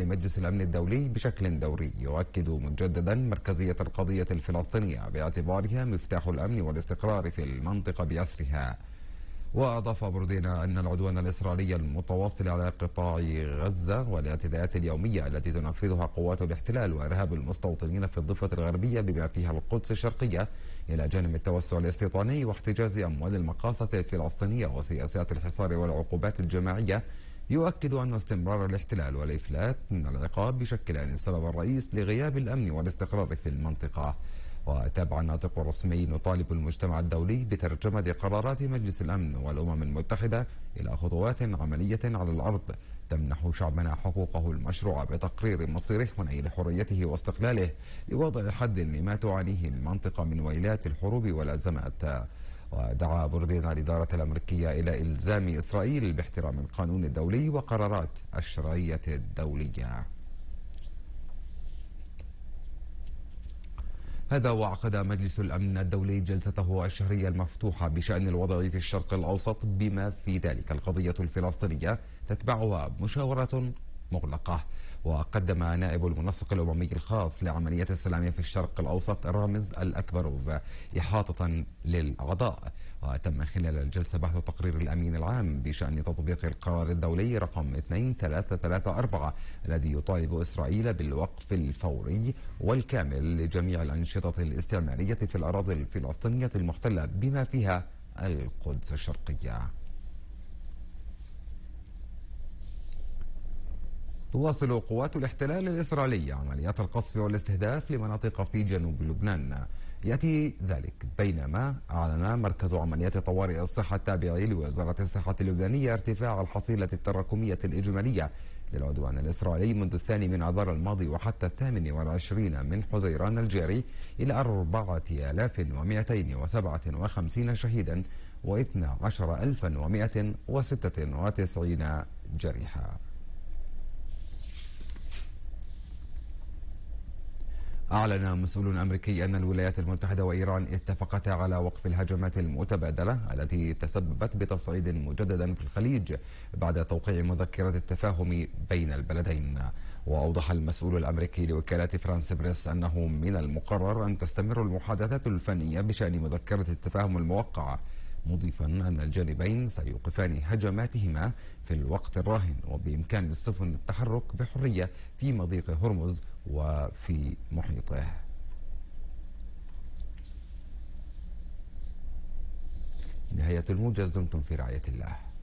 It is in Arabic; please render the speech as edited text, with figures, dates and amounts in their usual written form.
لمجلس الأمن الدولي بشكل دوري يؤكد مجددا مركزية القضية الفلسطينية باعتبارها مفتاح الأمن والاستقرار في المنطقة بأسرها. وأضاف بوردينا أن العدوان الإسرائيلي المتواصل على قطاع غزة والاعتداءات اليومية التي تنفذها قوات الاحتلال وإرهاب المستوطنين في الضفة الغربية بما فيها القدس الشرقية، إلى جانب التوسع الاستيطاني واحتجاز أموال المقاصة الفلسطينية وسياسات الحصار والعقوبات الجماعية، يؤكد أن استمرار الاحتلال والإفلات من العقاب بشكلان السبب الرئيس لغياب الأمن والاستقرار في المنطقة. وتابع الناطق الرسمي نطالب المجتمع الدولي بترجمة قرارات مجلس الأمن والأمم المتحدة إلى خطوات عملية على الأرض تمنح شعبنا حقوقه المشروعة بتقرير مصيره ونيل حريته واستقلاله، لوضع حد لما تعانيه المنطقة من ويلات الحروب والأزمات. ودعا بوردينا الإدارة الأمريكية إلى إلزام إسرائيل باحترام القانون الدولي وقرارات الشرعية الدولية. هذا وعقد مجلس الأمن الدولي جلسته الشهرية المفتوحة بشأن الوضع في الشرق الأوسط بما في ذلك القضية الفلسطينية، تتبعها مشاورة مغلقة. وقدم نائب المنسق الأممي الخاص لعملية السلام في الشرق الأوسط رامز الأكبروف إحاطة للأعضاء. وتم خلال الجلسة بحث تقرير الأمين العام بشأن تطبيق القرار الدولي رقم 2334 الذي يطالب إسرائيل بالوقف الفوري والكامل لجميع الأنشطة الاستعمارية في الأراضي الفلسطينية المحتلة بما فيها القدس الشرقية. تواصل قوات الاحتلال الإسرائيلي عمليات القصف والاستهداف لمناطق في جنوب لبنان. يأتي ذلك بينما أعلن مركز عمليات طوارئ الصحة التابع لوزارة الصحة اللبنانية ارتفاع الحصيلة التراكمية الإجمالية للعدوان الإسرائيلي منذ 2 من آذار الماضي وحتى 28 من حزيران الجاري إلى 4257 شهيدا و12196 جريحا. أعلن مسؤول أمريكي أن الولايات المتحدة وإيران اتفقتا على وقف الهجمات المتبادلة التي تسببت بتصعيد مجددا في الخليج بعد توقيع مذكرة التفاهم بين البلدين. وأوضح المسؤول الأمريكي لوكالة فرانس بريس أنه من المقرر أن تستمر المحادثات الفنية بشأن مذكرة التفاهم الموقعة، مضيفا أن الجانبين سيوقفان هجماتهما في الوقت الراهن وبإمكان السفن التحرك بحرية في مضيق هرمز وفي محيطه. نهاية الموجز، دمتم في رعاية الله.